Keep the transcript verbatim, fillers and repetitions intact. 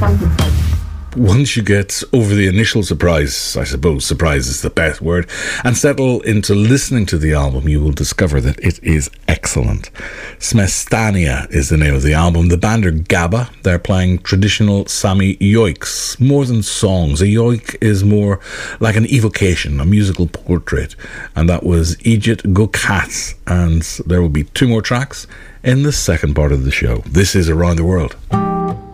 Once you get over the initial surprise, I suppose surprise is the best word, and settle into listening to the album, you will discover that it is excellent. Smestania is the name of the album. The band are Gabba. They're playing traditional Sami yoiks, more than songs. A yoik is more like an evocation, a musical portrait, and that was Egypt Gokats. And there will be two more tracks in the second part of the show. This is Around the World.